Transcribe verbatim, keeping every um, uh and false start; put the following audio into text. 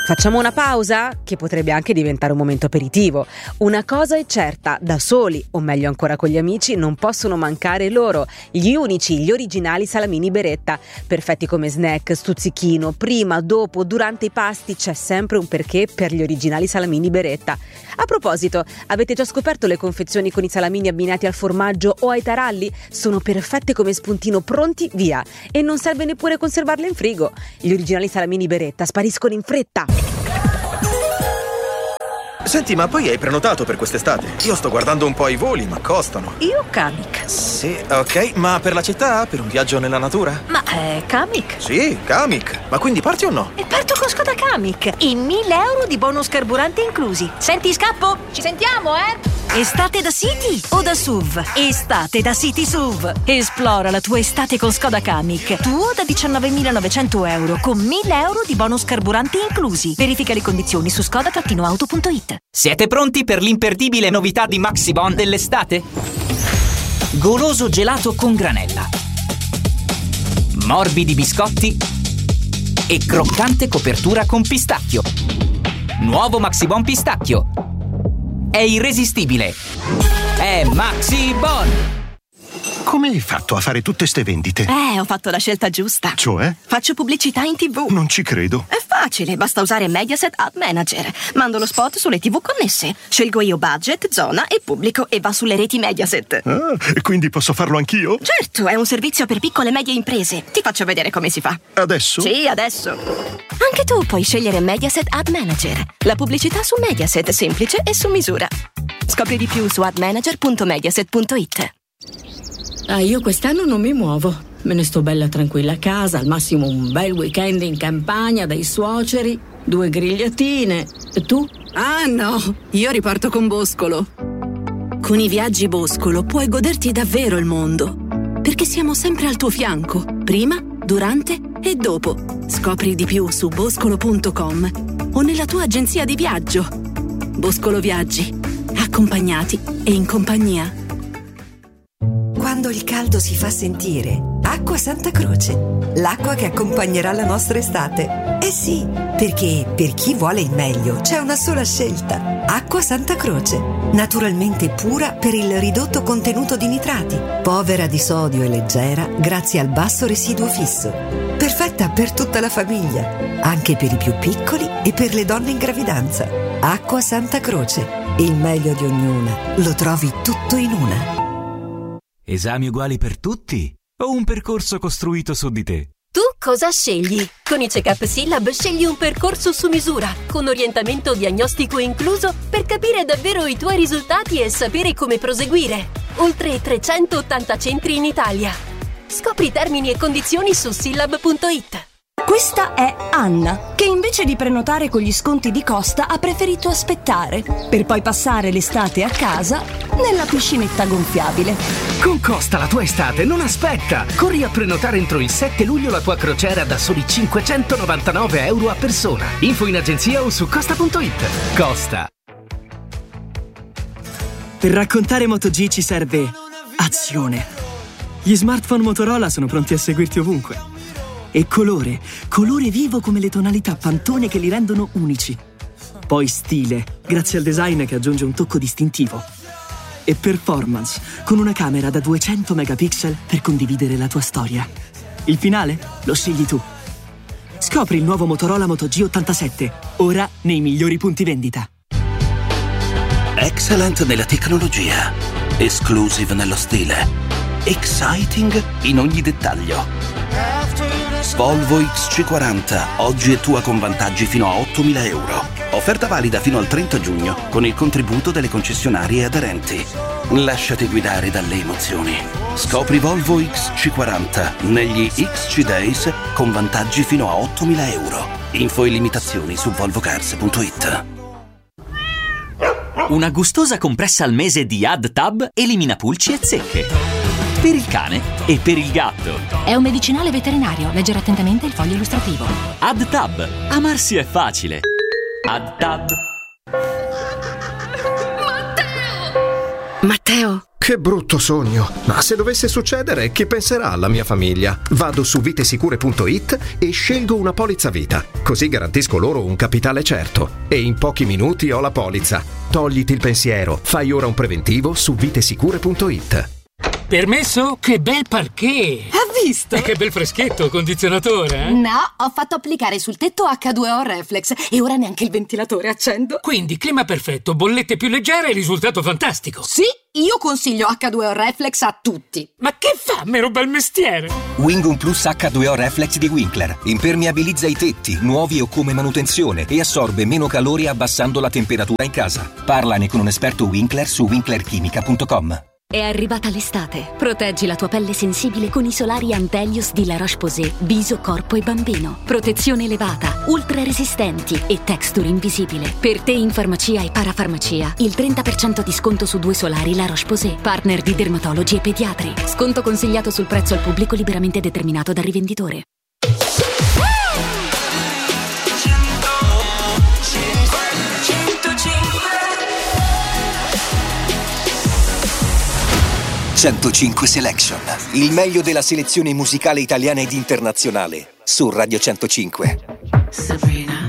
Facciamo una pausa? Che potrebbe anche diventare un momento aperitivo. Una cosa è certa, da soli, o meglio ancora con gli amici, non possono mancare loro, gli unici, gli originali salamini Beretta. Perfetti come snack, stuzzichino, prima, dopo, durante i pasti, c'è sempre un perché per gli originali salamini Beretta. A proposito, avete già scoperto le confezioni con i salamini abbinati al formaggio o ai taralli? Sono perfette come spuntino, pronti, via. E non serve neppure conservarle in frigo. Gli originali salamini Beretta spariscono in fretta. Senti, ma poi hai prenotato per quest'estate? Io sto guardando un po' i voli, ma costano. Io Kamiq. Sì, ok, ma per la città? Per un viaggio nella natura? Ma è Kamiq? Sì, Kamiq. Ma quindi parti o no? E parto con Skoda Kamiq. E mille euro di bonus carburante inclusi. Senti, scappo? Ci sentiamo, eh? Estate da City o da S U V? Estate da City S U V. Esplora la tua estate con Skoda Kamiq. Tuo da diciannovemilanovecento euro con mille euro di bonus carburanti inclusi. Verifica le condizioni su skoda auto punto it. Siete pronti per l'imperdibile novità di Maxibon dell'estate? Goloso gelato con granella, morbidi biscotti e croccante copertura con pistacchio. Nuovo Maxibon pistacchio. È irresistibile. È Maxibon. Come hai fatto a fare tutte ste vendite? Eh, ho fatto la scelta giusta. Cioè? Faccio pubblicità in tivù. Non ci credo. È facile, basta usare Mediaset Ad Manager. Mando lo spot sulle tivù connesse. Scelgo io budget, zona e pubblico e va sulle reti Mediaset. Ah, e quindi posso farlo anch'io? Certo, è un servizio per piccole e medie imprese. Ti faccio vedere come si fa. Adesso? Sì, adesso. Anche tu puoi scegliere Mediaset Ad Manager. La pubblicità su Mediaset, semplice e su misura. Scopri di più su ad manager punto mediaset punto it. Ah, io quest'anno non mi muovo. Me ne sto bella tranquilla a casa, al massimo un bel weekend in campagna dai suoceri, due grigliatine. E tu? Ah no, io riparto con Boscolo. Con i viaggi Boscolo puoi goderti davvero il mondo, perché siamo sempre al tuo fianco, prima, durante e dopo. Scopri di più su boscolo punto com o nella tua agenzia di viaggio. Boscolo Viaggi, accompagnati e in compagnia. Quando il caldo si fa sentire, Acqua Santa Croce, l'acqua che accompagnerà la nostra estate. Eh sì, perché per chi vuole il meglio c'è una sola scelta: Acqua Santa Croce, naturalmente pura per il ridotto contenuto di nitrati, povera di sodio e leggera grazie al basso residuo fisso, perfetta per tutta la famiglia, anche per i più piccoli e per le donne in gravidanza. Acqua Santa Croce, il meglio di ognuna, lo trovi tutto in una. Esami uguali per tutti o un percorso costruito su di te? Tu cosa scegli? Con i Check-up Syllab scegli un percorso su misura, con orientamento diagnostico incluso per capire davvero i tuoi risultati e sapere come proseguire. Oltre trecentottanta centri in Italia. Scopri termini e condizioni su syllab punto it. Questa è Anna, che invece di prenotare con gli sconti di Costa ha preferito aspettare, per poi passare l'estate a casa nella piscinetta gonfiabile. Con Costa la tua estate non aspetta! Corri a prenotare entro il sette luglio la tua crociera da soli cinquecentonovantanove euro a persona. Info in agenzia o su costa punto it. Costa. Per raccontare MotoG ci serve azione. Gli smartphone Motorola sono pronti a seguirti ovunque. E colore, colore vivo come le tonalità Pantone che li rendono unici. Poi stile, grazie al design che aggiunge un tocco distintivo. E performance, con una camera da duecento megapixel per condividere la tua storia. Il finale lo scegli tu. Scopri il nuovo Motorola Moto G ottantasette, ora nei migliori punti vendita. Excellent nella tecnologia, exclusive nello stile, exciting in ogni dettaglio. Volvo X C quaranta, oggi è tua con vantaggi fino a ottomila euro. Offerta valida fino al trenta giugno con il contributo delle concessionarie aderenti. Lasciati guidare dalle emozioni. Scopri Volvo X C quaranta negli X C Days con vantaggi fino a ottomila euro. Info e limitazioni su volvo cars punto it. Una gustosa compressa al mese di AdTab elimina pulci e zecche. Per il cane e per il gatto. È un medicinale veterinario. Leggere attentamente il foglio illustrativo. AdTab. Amarsi è facile. AdTab. Matteo, che brutto sogno. Ma se dovesse succedere, chi penserà alla mia famiglia? Vado su vitesicure punto it e scelgo una polizza vita. Così garantisco loro un capitale certo. E in pochi minuti ho la polizza. Togliti il pensiero. Fai ora un preventivo su vitesicure punto it. Permesso? Che bel parquet! Ha visto? E che bel freschetto, condizionatore, eh? No, ho fatto applicare sul tetto acca due o Reflex e ora neanche il ventilatore accendo. Quindi clima perfetto, bollette più leggere e risultato fantastico. Sì, io consiglio acca due o Reflex a tutti. Ma che fa, mero bel mestiere? Wingun Plus acca due o Reflex di Winkler. Impermeabilizza i tetti, nuovi o come manutenzione, e assorbe meno calore abbassando la temperatura in casa. Parlane con un esperto Winkler su winkler chimica punto com. È arrivata l'estate. Proteggi la tua pelle sensibile con i solari Antelios di La Roche-Posay. Viso, corpo e bambino. Protezione elevata, ultra resistenti e texture invisibile. Per te in farmacia e parafarmacia. Il trenta per cento di sconto su due solari La Roche-Posay. Partner di dermatologi e pediatri. Sconto consigliato sul prezzo al pubblico liberamente determinato dal rivenditore. centocinque Selection, il meglio della selezione musicale italiana ed internazionale su Radio centocinque. Sabrina.